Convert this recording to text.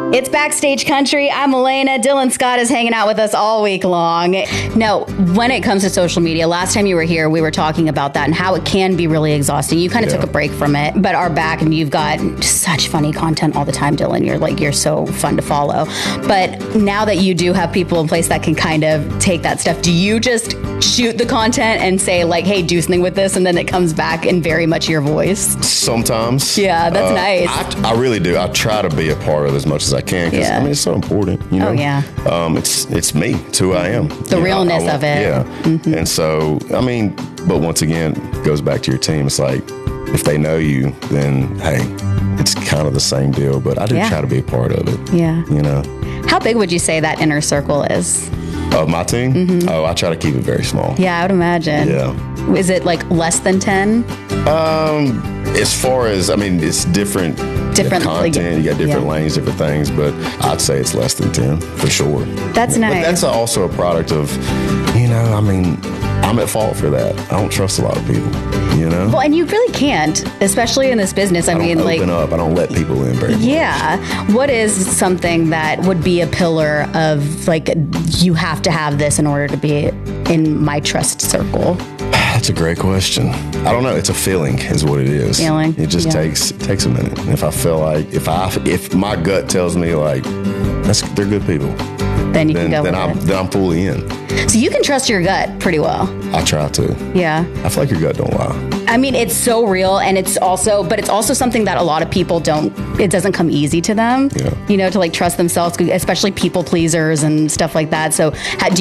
It's Backstage Country. I'm Elena. Dylan Scott is hanging out with us all week long. No, when it comes to social media, last time you were here, we were talking about that and how it can be really exhausting. You kind of took a break from it, but are back, and you've got such funny content all the time, Dylan. You're so fun to follow. But now that you do have people in place that can kind of take that stuff, do you just shoot the content and say like, hey, do something with this, and then it comes back in very much your voice? Sometimes. Yeah, that's nice. I really do. I try to be a part of it as much as I can, because I mean, it's so important, you know? Oh, yeah. It's me. It's who I am. The realness of it. Yeah. Mm-hmm. And so, I mean, but once again, it goes back to your team. It's like, if they know you, then, hey, it's kind of the same deal, but I do try to be a part of it. Yeah. You know? How big would you say that inner circle is? Of my team? Mm-hmm. Oh, I try to keep it very small. Yeah, I would imagine. Yeah. Is it like less than 10? As far as, I mean, it's different content. You got different lanes, different things, but I'd say it's less than 10 for sure. That's nice. But that's also a product of, I mean, I'm at fault for that. I don't trust a lot of people, Well, and you really can't, especially in this business. I mean, like, open up. I don't let people in very much. Yeah. What is something that would be a pillar of, like, you have to have this in order to be in my trust circle? That's a great question. I don't know. It's a feeling is what it is. Feeling. It just takes a minute. And if I feel like, if my gut tells me like, they're good people, then you can go with it. Then I'm fully in. So you can trust your gut pretty well. I try to. Yeah. I feel like your gut don't lie. I mean, it's so real, and it's also something that a lot of people it doesn't come easy to them, to like trust themselves, especially people pleasers and stuff like that. So do